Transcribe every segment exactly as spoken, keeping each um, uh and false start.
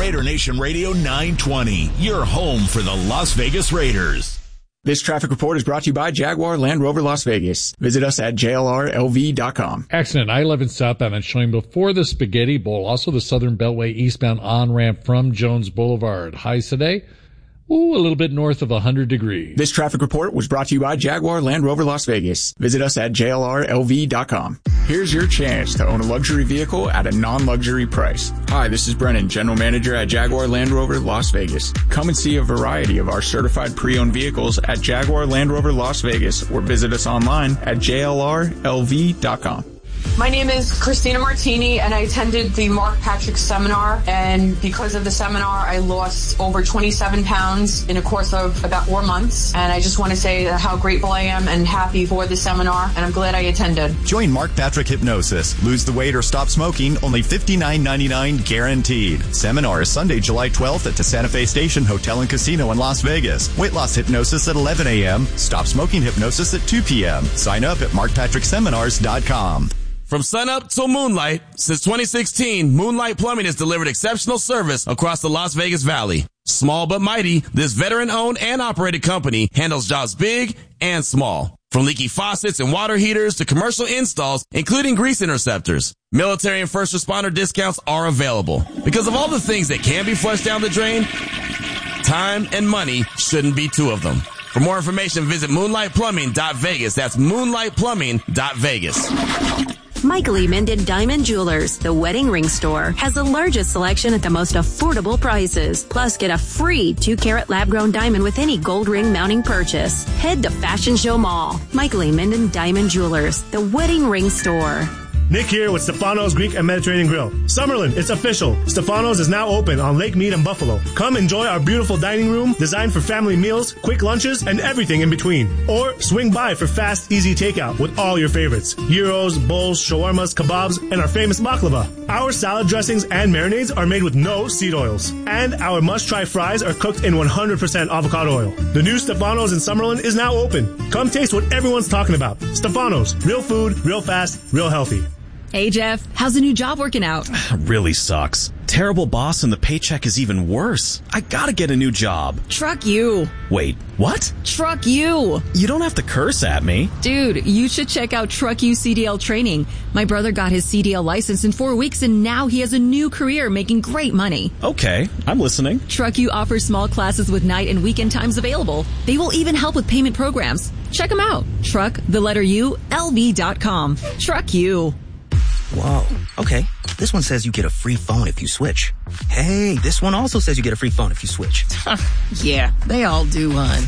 Raider Nation Radio nine twenty, your home for the Las Vegas Raiders. This traffic report is brought to you by Jaguar Land Rover Las Vegas. Visit us at J L R L V dot com. Accident I eleven southbound and showing before the Spaghetti Bowl. Also the Southern Beltway eastbound on-ramp from Jones Boulevard. Highs today, ooh, a little bit north of one hundred degrees. This traffic report was brought to you by Jaguar Land Rover Las Vegas. Visit us at J L R L V dot com. Here's your chance to own a luxury vehicle at a non-luxury price. Hi, this is Brennan, General Manager at Jaguar Land Rover Las Vegas. Come and see a variety of our certified pre-owned vehicles at Jaguar Land Rover Las Vegas or visit us online at J L R L V dot com. My name is Christina Martini, and I attended the Mark Patrick seminar, and because of the seminar, I lost over twenty-seven pounds in a course of about four months, and I just want to say how grateful I am and happy for the seminar, and I'm glad I attended. Join Mark Patrick Hypnosis. Lose the weight or stop smoking, only fifty-nine ninety-nine guaranteed. Seminar is Sunday, July twelfth at the Santa Fe Station Hotel and Casino in Las Vegas. Weight loss hypnosis at eleven a.m., stop smoking hypnosis at two p.m. Sign up at mark patrick seminars dot com. From sunup till moonlight, since twenty sixteen, Moonlight Plumbing has delivered exceptional service across the Las Vegas Valley. Small but mighty, this veteran-owned and operated company handles jobs big and small. From leaky faucets and water heaters to commercial installs, including grease interceptors. Military and first responder discounts are available. Because of all the things that can be flushed down the drain, time and money shouldn't be two of them. For more information, visit moonlight plumbing dot vegas. That's moonlight plumbing dot vegas. Michael E. Minden Diamond Jewelers, the wedding ring store, has the largest selection at the most affordable prices. Plus, get a free two-carat lab-grown diamond with any gold ring mounting purchase. Head to Fashion Show Mall. Michael E. Minden Diamond Jewelers, the wedding ring store. Nick here with Stefano's Greek and Mediterranean Grill. Summerlin, it's official. Stefano's is now open on Lake Mead and Buffalo. Come enjoy our beautiful dining room designed for family meals, quick lunches, and everything in between. Or swing by for fast, easy takeout with all your favorites. Gyros, bowls, shawarmas, kebabs, and our famous baklava. Our salad dressings and marinades are made with no seed oils. And our must-try fries are cooked in one hundred percent avocado oil. The new Stefano's in Summerlin is now open. Come taste what everyone's talking about. Stefano's, real food, real fast, real healthy. Hey, Jeff, how's the new job working out? Really sucks. Terrible boss and the paycheck is even worse. I gotta get a new job. Truck you. Wait, what? Truck you. You don't have to curse at me. Dude, you should check out Truck You C D L training. My brother got his C D L license in four weeks and now he has a new career making great money. Okay, I'm listening. Truck You offers small classes with night and weekend times available. They will even help with payment programs. Check them out. Truck, the letter U, L V dot com. Truck You. Whoa. Okay. This one says you get a free phone if you switch. Hey, this one also says you get a free phone if you switch. Yeah, they all do, hon.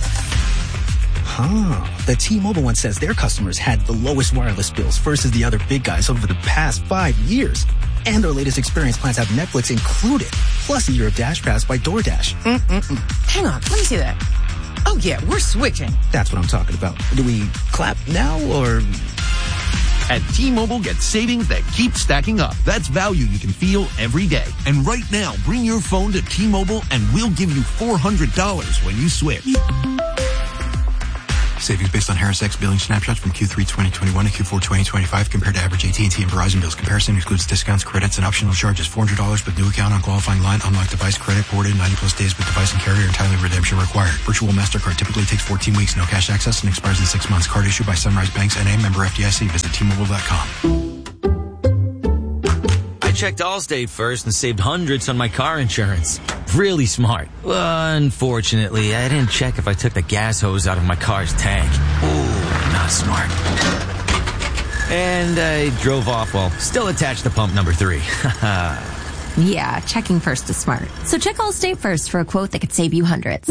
Huh. The T-Mobile one says their customers had the lowest wireless bills versus the other big guys over the past five years. And their latest experience plans have Netflix included, plus a year of Dash Pass by DoorDash. Mm-mm-mm. Hang on, let me see that. Oh, yeah, we're switching. That's what I'm talking about. Do we clap now, or... At T-Mobile, get savings that keep stacking up. That's value you can feel every day. And right now, bring your phone to T-Mobile and we'll give you four hundred dollars when you switch. Savings based on Harris X billing snapshots from Q three twenty twenty-one to Q four twenty twenty-five compared to average A T and T and Verizon bills. Comparison excludes discounts, credits, and optional charges. four hundred dollars with new account on qualifying line. Unlocked device credit ported ninety plus days with device and carrier and timely redemption required. Virtual MasterCard typically takes fourteen weeks. No cash access and expires in six months. Card issued by Sunrise Banks N A, member F D I C. Visit T Mobile dot com. I checked Allstate first and saved hundreds on my car insurance. Really smart. Well, unfortunately, I didn't check if I took the gas hose out of my car's tank. Ooh, not smart. And I drove off while still attached to pump number three. Yeah, checking first is smart. So check Allstate first for a quote that could save you hundreds.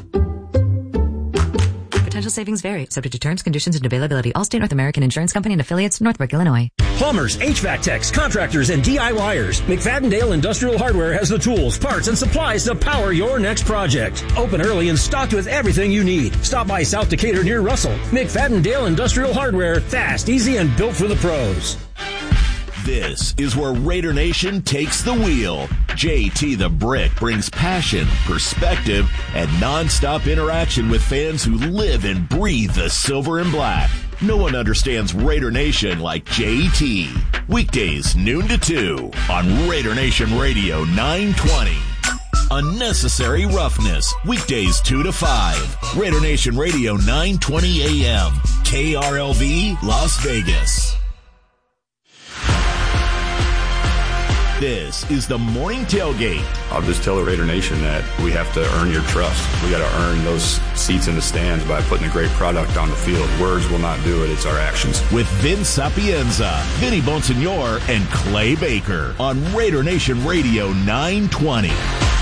Potential savings vary, subject to terms, conditions, and availability. Allstate North American Insurance Company and affiliates, Northbrook, Illinois. Plumbers, H V A C techs, contractors, and DIYers. McFadden-Dale Industrial Hardware has the tools, parts, and supplies to power your next project. Open early and stocked with everything you need. Stop by South Decatur near Russell. McFadden-Dale Industrial Hardware, fast, easy, and built for the pros. This is where Raider Nation takes the wheel. J T the Brick brings passion, perspective, and nonstop interaction with fans who live and breathe the silver and black. No one understands Raider Nation like J T. Weekdays, noon to two on Raider Nation Radio nine twenty. Unnecessary Roughness, weekdays two to five. Raider Nation Radio, nine twenty A M, K R L V, Las Vegas. This is the Morning Tailgate. I'll just tell the Raider Nation that we have to earn your trust. We got to earn those seats in the stands by putting a great product on the field. Words will not do it. It's our actions. With Vince Sapienza, Vinny Bonsignor, and Clay Baker on Raider Nation Radio nine twenty.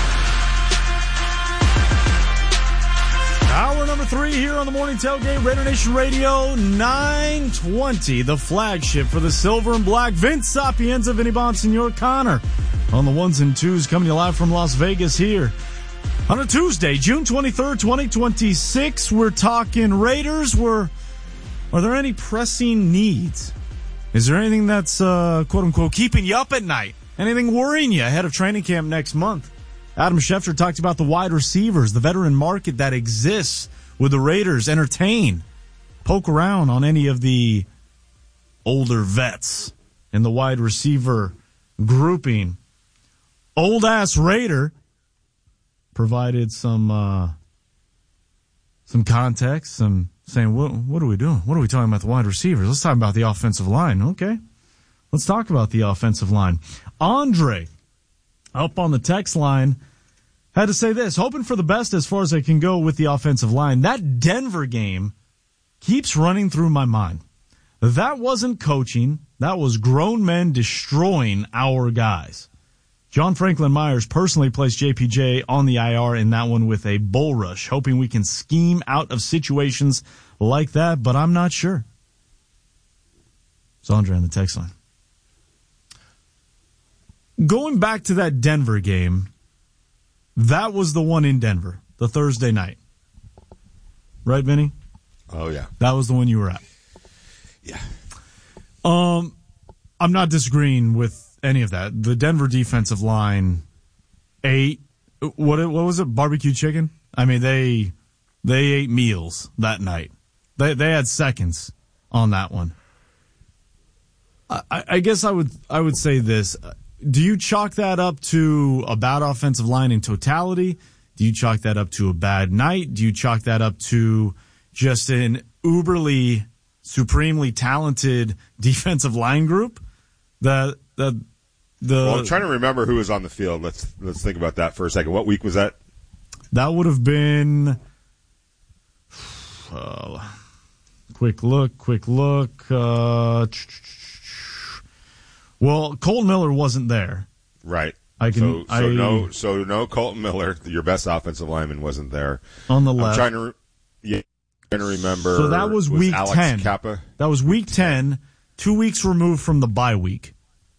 Hour number three here on the Morning Tailgate, Raider Nation Radio nine twenty, the flagship for the silver and black. Vince Sapienza, Vinny Bonsignor, Connor on the ones and twos, coming to you live from Las Vegas here on a Tuesday, June twenty-third, twenty twenty-six. We're talking Raiders. We're, are there any pressing needs? Is there anything that's, uh, quote unquote, keeping you up at night? Anything worrying you ahead of training camp next month? Adam Schefter talked about the wide receivers, the veteran market that exists with the Raiders. Entertain, poke around on any of the older vets in the wide receiver grouping. Old ass Raider provided some uh, some context, some saying, what, what are we doing? What are we talking about the wide receivers? Let's talk about the offensive line. Okay, let's talk about the offensive line. Andre, up on the text line, had to say this, hoping for the best as far as I can go with the offensive line. That Denver game keeps running through my mind. That wasn't coaching. That was grown men destroying our guys. John Franklin Myers personally placed J P J on the I R in that one with a bull rush, hoping we can scheme out of situations like that, but I'm not sure. It's Andre on the text line. Going back to that Denver game, that was the one in Denver, the Thursday night. Right, Vinny? Oh, yeah. That was the one you were at. Yeah. Um, I'm not disagreeing with any of that. The Denver defensive line ate, what what was it, barbecue chicken? I mean, they they ate meals that night. They they had seconds on that one. I, I guess I would I would say this. Do you chalk that up to a bad offensive line in totality? Do you chalk that up to a bad night? Do you chalk that up to just an uberly, supremely talented defensive line group? That that the well, I'm trying to remember who was on the field. Let's let's think about that for a second. What week was that? That would have been. Uh, quick look, quick look. Uh, Well, Colton Miller wasn't there. Right. I can. So, so I, no. So no. Colton Miller, your best offensive lineman, wasn't there. On the left. I'm trying to. Re- yeah, trying to remember. So that was, was week Alex ten. Kappa. That was week ten. Two weeks removed from the bye week.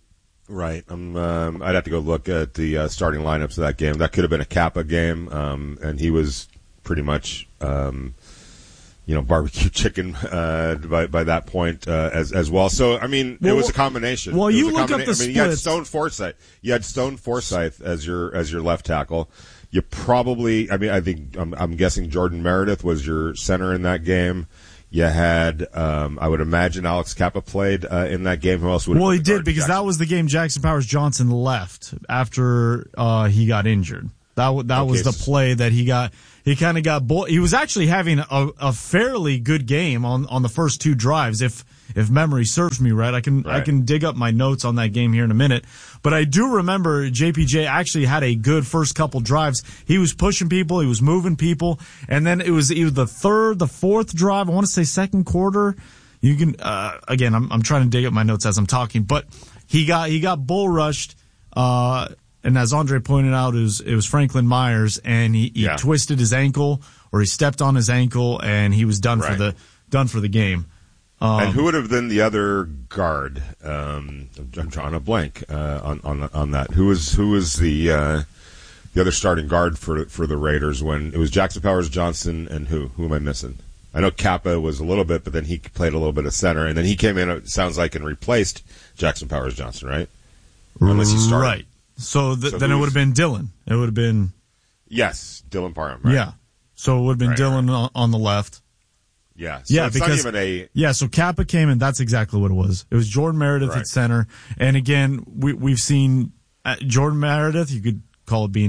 Right. Um, um, I'd have to go look at the uh, starting lineups of that game. That could have been a Kappa game, um, and he was pretty much. Um, You know, barbecue chicken uh, by by that point uh, as as well. So I mean, well, it was a combination. Well, it you was a look combina- up the I mean, you had splits. Stone Forsythe. You had Stone Forsythe as your as your left tackle. You probably, I mean, I think I'm, I'm guessing Jordan Meredith was your center in that game. You had, um, I would imagine Alex Kappa played uh, in that game. Who else would? Well, he did because Jackson? That was the game Jackson Powers Johnson left after uh, he got injured. That w- that okay, was the play that he got. He kind of got. Bo- he was actually having a, a fairly good game on, on the first two drives, if if memory serves me right. I can right. I can dig up my notes on that game here in a minute. But I do remember J P J actually had a good first couple drives. He was pushing people, he was moving people, and then it was either the third, the fourth drive. I want to say second quarter. You can uh, again. I'm I'm trying to dig up my notes as I'm talking, but he got he got bull rushed. Uh, And as Andre pointed out, it was, it was Franklin Myers, and he, he yeah. twisted his ankle, or he stepped on his ankle, and he was done right. for the done for the game. Um, and who would have been the other guard? Um, I'm drawing a blank uh, on on on that. Who was who was the uh, the other starting guard for for the Raiders when it was Jackson Powers Johnson and who who am I missing? I know Kappa was a little bit, but then he played a little bit of center, and then he came in. It sounds like and replaced Jackson Powers Johnson, right? Unless he started. Right. So, th- so then it would have been Dylan. It would have been. Yes, Dylan Parham. Right? Yeah. So it would have been right, Dylan right. on the left. Yeah. So yeah, it's because not even a... yeah. So Kappa came in. That's exactly what it was. It was Jordan Meredith right. at center, and again, we we've seen uh, Jordan Meredith. You could call it being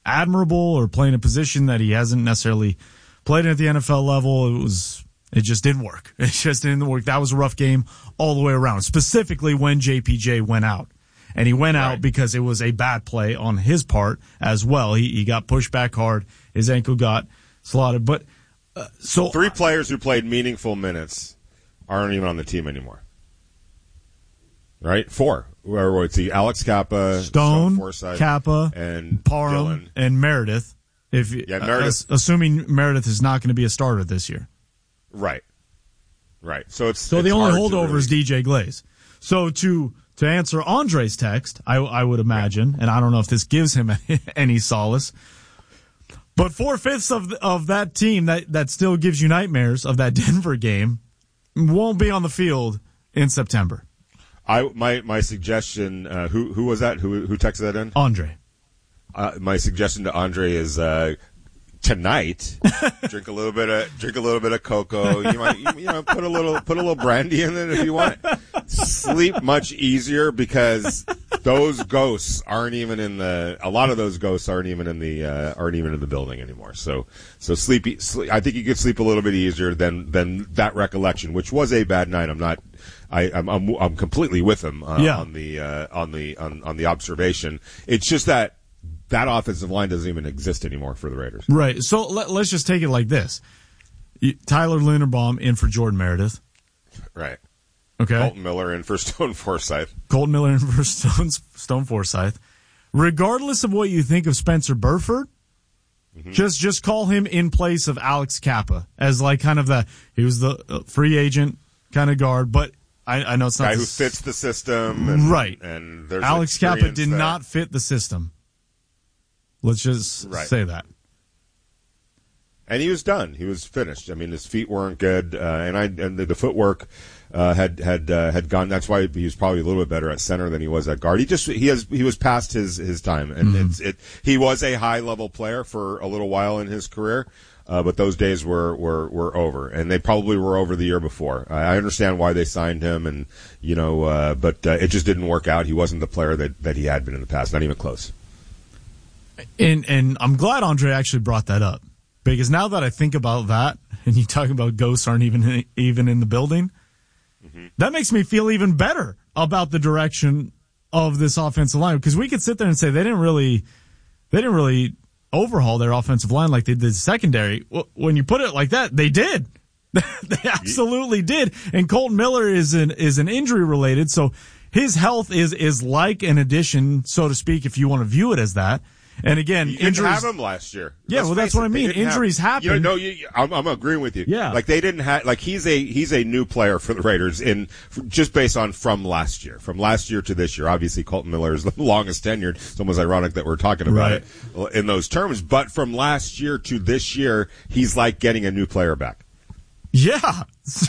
admirable or playing a position that he hasn't necessarily played at the N F L level. It was, it just didn't work. It just didn't work. That was a rough game all the way around, specifically when J P J went out. And he went out right. because it was a bad play on his part as well. He, he got pushed back hard. His ankle got slotted. But, uh, so. Three players who played meaningful minutes aren't even on the team anymore. Right? Four. Where it's the Alex Kappa, Stone, Stone Forsythe, Kappa, and Parham, Dillon. and Meredith. If yeah, Meredith. Uh, assuming Meredith is not going to be a starter this year. Right. Right. So it's so it's the only hard holdover really... is D J Glaze. So to to answer Andre's text, I, I would imagine, and I don't know if this gives him any solace, but four fifths of of that team that that still gives you nightmares of that Denver game won't be on the field in September. I my my suggestion. Uh, who who was that? Who who texted that in? Andre. Uh, my suggestion to Andre is uh, tonight drink a little bit of drink a little bit of cocoa. You might you, you know put a little put a little brandy in it if you want. Sleep much easier because those ghosts aren't even in the. A lot of those ghosts aren't even in the uh, aren't even in the building anymore. So so sleepy. Sleep, I think you could sleep a little bit easier than than that recollection, which was a bad night. I'm not. I, I'm, I'm I'm completely with him uh, yeah. on the uh, on the on, on the observation. It's just that that offensive line doesn't even exist anymore for the Raiders. Right. So let, let's just take it like this: you, Tyler Linderbaum in for Jordan Meredith. Right. Okay. Colton Miller in for Stone Forsythe. Colton Miller in for Stone Stone Forsythe. Regardless of what you think of Spencer Burford, mm-hmm. just just call him in place of Alex Kappa as like kind of the he was the free agent kind of guard, but. I, I know it's not guy the who fits the system, and, right? And there's Alex Kappa did there. not fit the system. Let's just right. say that. And he was done. He was finished. I mean, his feet weren't good, uh, and I and the, the footwork uh, had had uh, had gone. That's why he was probably a little bit better at center than he was at guard. He just he has he was past his his time, and Mm-hmm. it's it. He was a high level player for a little while in his career. Uh, but those days were, were, were over, and they probably were over the year before. I understand why they signed him, and you know, uh, but uh, it just didn't work out. He wasn't the player that, that he had been in the past, not even close. And and I'm glad Andre actually brought that up, because now that I think about that, and you talk about ghosts aren't even even in the building, mm-hmm. that makes me feel even better about the direction of this offensive line, because we could sit there and say they didn't really, they didn't really. overhaul their offensive line like they did secondary. When you put it like that, they did. They absolutely did. And Colton Miller is an is an injury related, so his health is is like an addition, so to speak, if you want to view it as that. And again, you injuries. didn't have him last year. Yeah, Let's well, that's what it, I mean. Injuries have, happen. You know, no, you, I'm, I'm agreeing with you. Yeah, like they didn't have. Like he's a he's a new player for the Raiders in just based on from last year, from last year to this year. Obviously, Colton Miller is the longest tenured. It's almost ironic that we're talking about right. it in those terms. But from last year to this year, he's like getting a new player back. Yeah,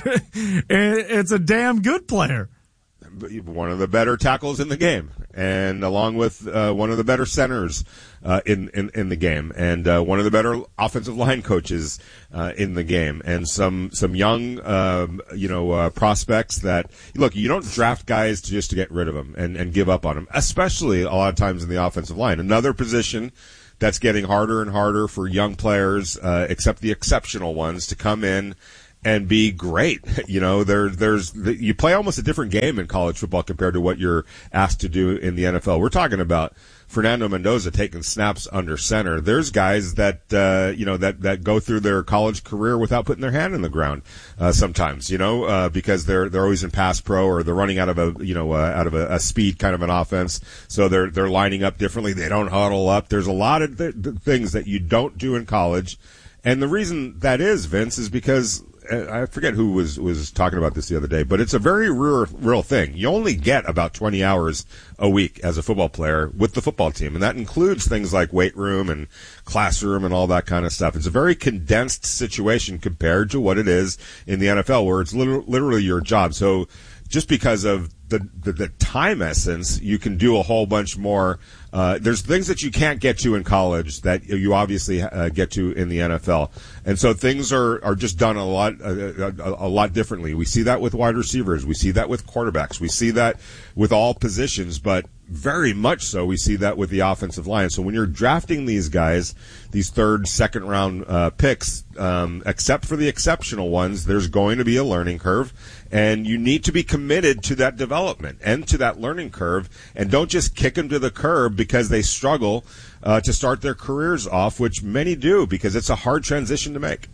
it's a damn good player. One of the better tackles in the game, and along with uh, one of the better centers uh, in, in in the game, and uh, one of the better offensive line coaches uh, in the game, and some some young um, you know uh, prospects that look. You don't draft guys to just to get rid of them and, and give up on them, especially a lot of times in the offensive line. Another position that's getting harder and harder for young players, uh, except the exceptional ones, to come in and be great. You know, there, there's, you play almost a different game in college football compared to what you're asked to do in the N F L. We're talking about Fernando Mendoza taking snaps under center. There's guys that, uh, you know, that, that go through their college career without putting their hand in the ground, uh, sometimes, you know, uh, because they're, they're always in pass pro, or they're running out of a, you know, uh, out of a, a speed kind of an offense. So they're, they're lining up differently. They don't huddle up. There's a lot of th- th- things that you don't do in college. And the reason that is, Vince, is because, I forget who was, was talking about this the other day, but it's a very real, real thing. You only get about twenty hours a week as a football player with the football team, and that includes things like weight room and classroom and all that kind of stuff. It's a very condensed situation compared to what it is in the N F L, where it's literally, literally your job. So just because of the, the, the time essence, you can do a whole bunch more. Uh, there's things that you can't get to in college that you obviously uh, get to in the N F L. And so things are, are just done a lot, a, a, a lot differently. We see that with wide receivers. We see that with quarterbacks. We see that with all positions, but very much so we see that with the offensive line. So when you're drafting these guys, these third, second round uh, picks, um, except for the exceptional ones, there's going to be a learning curve. And you need to be committed to that development and to that learning curve, and don't just kick them to the curb because they struggle uh, to start their careers off, which many do, because it's a hard transition to make.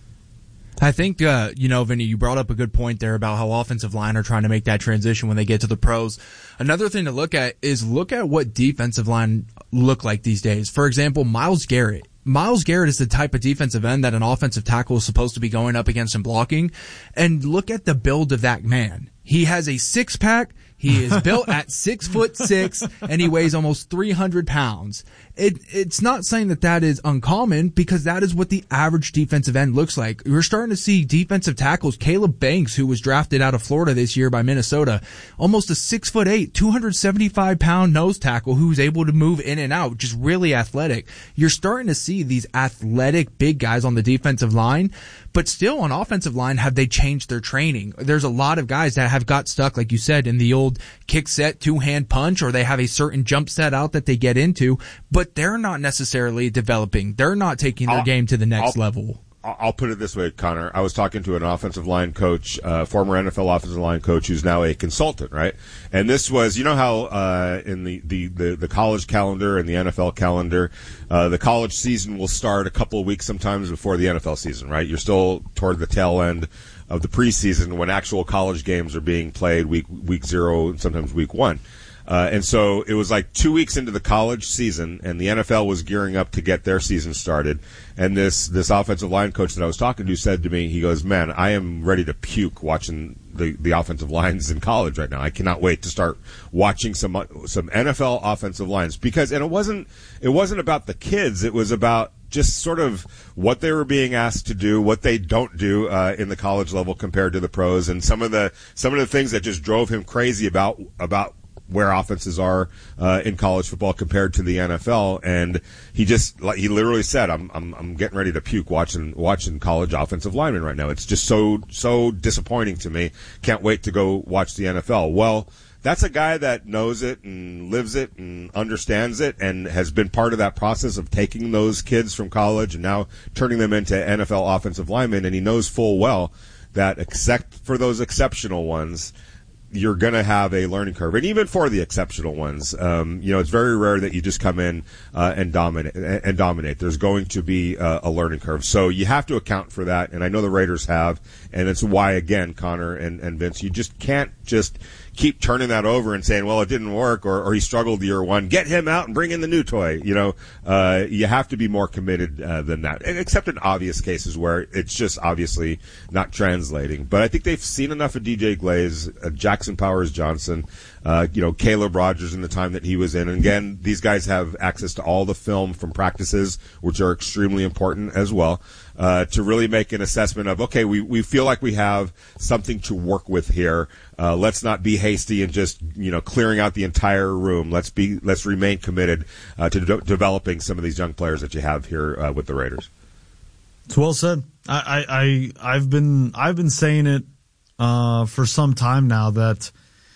I think, uh, you know, Vinny, you brought up a good point there about how offensive line are trying to make that transition when they get to the pros. Another thing to look at is look at what defensive line look like these days. For example, Myles Garrett. Myles Garrett is the type of defensive end that an offensive tackle is supposed to be going up against and blocking. And look at the build of that man. He has a six pack. He is built at six foot six, and he weighs almost three hundred pounds. It, it's not saying that that is uncommon, because that is what the average defensive end looks like. We're starting to see defensive tackles. Caleb Banks, who was drafted out of Florida this year by Minnesota, almost a six foot eight, two hundred seventy-five pound nose tackle who's able to move in and out, just really athletic. You're starting to see these athletic big guys on the defensive line, but still on offensive line, have they changed their training? There's a lot of guys that have got stuck, like you said, in the old kick set, two-hand punch, or they have a certain jump set out that they get into, but they're not necessarily developing. They're not taking their I'll, game to the next I'll, level. I'll put it this way, Connor. I was talking to an offensive line coach, uh, former N F L offensive line coach, who's now a consultant, right? And this was, you know how uh, in the, the, the, the college calendar and the N F L calendar, uh, the college season will start a couple of weeks sometimes before the N F L season, right? You're still toward the tail end of the preseason when actual college games are being played, week week zero and sometimes week one. Uh, and so it was like two weeks into the college season, and the N F L was gearing up to get their season started. And this, this offensive line coach that I was talking to said to me, he goes, man, I am ready to puke watching the, the offensive lines in college right now. I cannot wait to start watching some, some N F L offensive lines, because, and it wasn't, it wasn't about the kids. It was about just sort of what they were being asked to do, what they don't do uh, in the college level compared to the pros, and some of the some of the things that just drove him crazy about about where offenses are uh, in college football compared to the N F L. And he just he literally said, "I'm I'm I'm getting ready to puke watching watching college offensive linemen right now. It's just so so disappointing to me. Can't wait to go watch the N F L." Well, that's a guy that knows it and lives it and understands it and has been part of that process of taking those kids from college and now turning them into N F L offensive linemen. And he knows full well that except for those exceptional ones, you're going to have a learning curve. And even for the exceptional ones, um, you know, it's very rare that you just come in uh, and dominate. And dominate. There's going to be uh, a learning curve. So you have to account for that. And I know the Raiders have. And it's why, again, Connor and, and Vince, you just can't just keep turning that over and saying, well, it didn't work, or, or he struggled year one. Get him out and bring in the new toy. You know, uh, you have to be more committed uh, than that, except in obvious cases where it's just obviously not translating. But I think they've seen enough of D J Glaze, uh, Jackson Powers Johnson, uh, you know, Caleb Rogers in the time that he was in. And again, these guys have access to all the film from practices, which are extremely important as well. Uh, to really make an assessment of, okay, we, we feel like we have something to work with here. Uh, let's not be hasty and just, you know, clearing out the entire room. Let's be, let's remain committed, uh, to de- developing some of these young players that you have here, uh, with the Raiders. It's well said. I, I, I I've been, I've been saying it, uh, for some time now that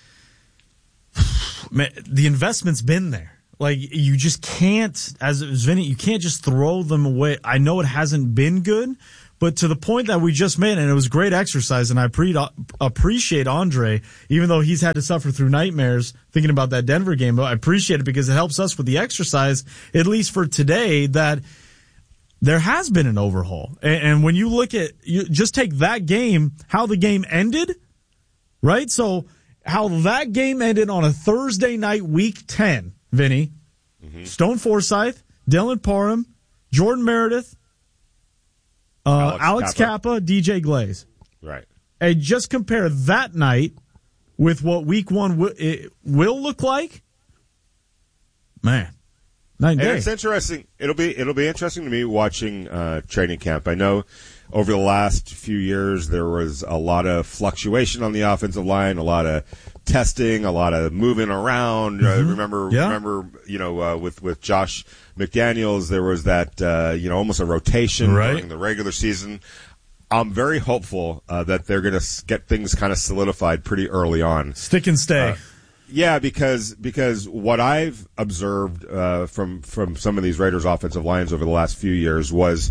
man, the investment's been there. Like, you just can't, as Vinny, you can't just throw them away. I know it hasn't been good, but to the point that we just made, and it was great exercise, and I pre- appreciate Andre, even though he's had to suffer through nightmares thinking about that Denver game, but I appreciate it because it helps us with the exercise, at least for today, that there has been an overhaul. And, and when you look at, you just take that game, how the game ended, right? So how that game ended on a Thursday night, week ten, Vinny, mm-hmm. Stone Forsythe, Dylan Parham, Jordan Meredith, uh, Alex, Alex Kappa. Kappa, D J Glaze. Right. And just compare that night with what week one w- it will look like. Man, Night and and day. it's interesting. It'll be it'll be interesting to me watching uh, training camp. I know over the last few years there was a lot of fluctuation on the offensive line, a lot of testing, a lot of moving around. Mm-hmm. Uh, remember, yeah. remember, you know, uh, with with Josh McDaniels, there was that uh, you know almost a rotation right. during the regular season. I'm very hopeful uh, that they're going to get things kind of solidified pretty early on. Stick and stay. Uh, yeah, because because what I've observed uh, from from some of these Raiders offensive lines over the last few years was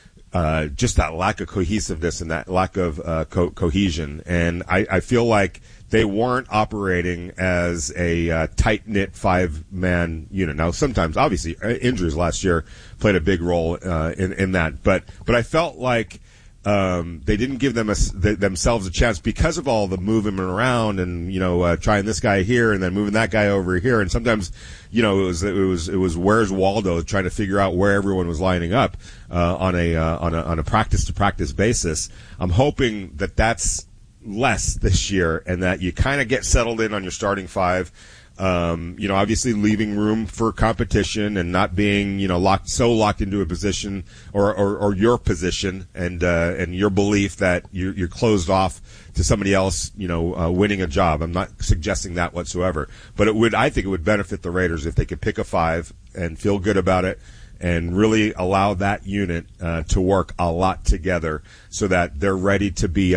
uh, just that lack of cohesiveness and that lack of uh, co- cohesion, and I, I feel like they weren't operating as a uh, tight-knit five-man unit. Now, sometimes, obviously, injuries last year played a big role uh, in in that, but but I felt like. Um, they didn't give them a, th- themselves a chance because of all the moving around and you know uh, trying this guy here and then moving that guy over here, and sometimes you know it was it was it was where's Waldo trying to figure out where everyone was lining up uh, on a uh, on a on a practice to practice basis. I'm hoping that that's less this year and that you kind of get settled in on your starting five. Um, you know, obviously leaving room for competition and not being, you know, locked, so locked into a position or, or, or your position and, uh, and your belief that you're, you're closed off to somebody else, you know, uh, winning a job. I'm not suggesting that whatsoever, but it would, I think it would benefit the Raiders if they could pick a five and feel good about it and really allow that unit, uh, to work a lot together so that they're ready to be a,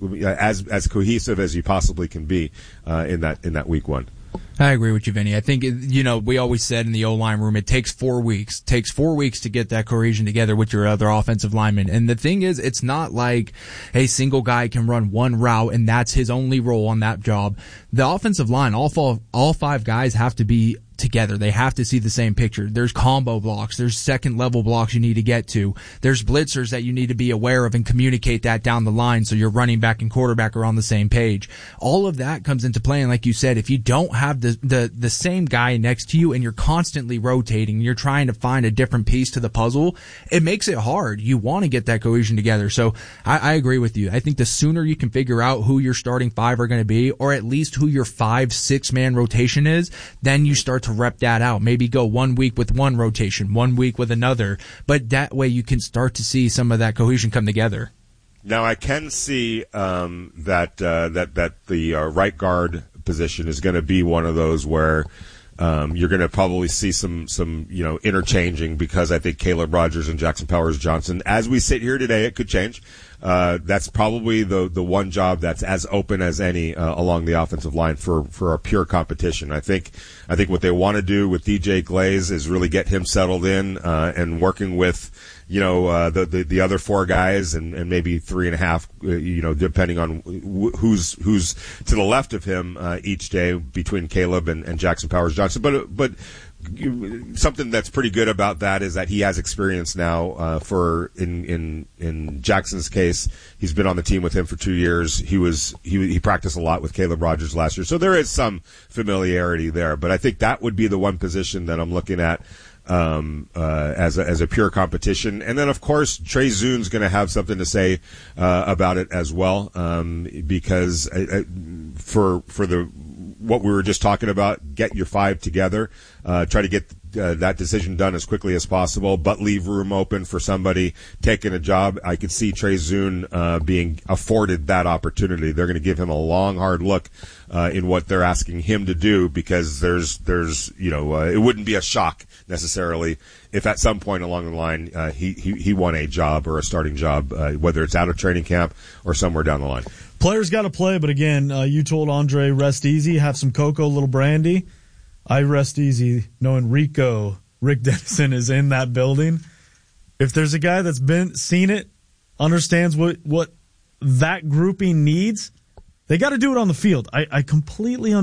as, as cohesive as you possibly can be, uh, in that, in that week one. I agree with you, Vinny. I think, you know, we always said in the O-line room, it takes four weeks. It takes four weeks to get that cohesion together with your other offensive linemen. And the thing is, it's not like a single guy can run one route and that's his only role on that job. The offensive line, all four, all five guys have to be together. They have to see the same picture. There's combo blocks. There's second level blocks you need to get to. There's blitzers that you need to be aware of and communicate that down the line so your running back and quarterback are on the same page. All of that comes into play. And like you said, if you don't have the, the, the same guy next to you and you're constantly rotating, you're trying to find a different piece to the puzzle, it makes it hard. You want to get that cohesion together. So I, I agree with you. I think the sooner you can figure out who your starting five are going to be, or at least who your five, six man rotation is, then you start to rep that out. Maybe go one week with one rotation, one week with another, but that way you can start to see some of that cohesion come together. Now I can see um, that uh, that that the uh, right guard position is going to be one of those where um, you're going to probably see some some you know interchanging because I think Caleb Rogers and Jackson Powers Johnson, as we sit here today, it could change. Uh, that's probably the the one job that's as open as any uh, along the offensive line for for a pure competition. I think I think what they want to do with D J Glaze is really get him settled in uh, and working with you know uh, the, the the other four guys and, and maybe three and a half uh, you know depending on wh- who's who's to the left of him uh, each day between Caleb and, and Jackson Powers Johnson. But but. Something that's pretty good about that is that he has experience now. Uh, for in in in Jackson's case, he's been on the team with him for two years. He was he he practiced a lot with Caleb Rogers last year, so there is some familiarity there. But I think that would be the one position that I'm looking at um, uh, as a, as a pure competition. And then of course Trey Zune's going to have something to say uh, about it as well, um, because I, I, for for the what we were just talking about, get your five together, uh, try to get uh, that decision done as quickly as possible, but leave room open for somebody taking a job. I could see Trey Zune uh, being afforded that opportunity. They're going to give him a long, hard look uh, in what they're asking him to do because there's, there's, you know, uh, it wouldn't be a shock necessarily if at some point along the line uh, he, he he won a job or a starting job, uh, whether it's out of training camp or somewhere down the line. Players got to play, but again, uh, you told Andre, rest easy, have some cocoa, a little brandy. I rest easy knowing Rico, Rick Dennison, is in that building. If there's a guy that's been seen it, understands what, what that grouping needs, they got to do it on the field. I, I completely understand.